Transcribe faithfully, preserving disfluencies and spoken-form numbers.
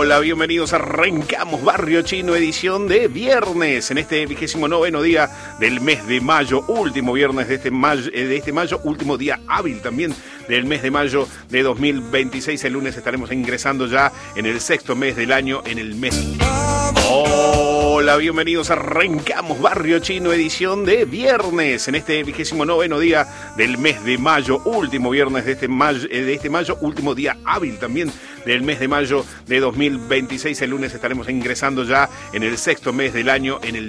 Hola, bienvenidos. Arrancamos Barrio Chino, edición de viernes, en este vigésimo noveno día del mes de mayo, último viernes de este mayo, de este mayo, último día hábil también del mes de mayo de dos mil veintiséis. El lunes estaremos ingresando ya en el sexto mes del año, en el mes. Hola, bienvenidos. Arrancamos Barrio Chino, edición de viernes, en este vigésimo noveno día del mes de mayo, último viernes de este mayo, de este mayo, último día hábil también del mes de mayo de dos mil veintiséis. El lunes estaremos ingresando ya en el sexto mes del año, en el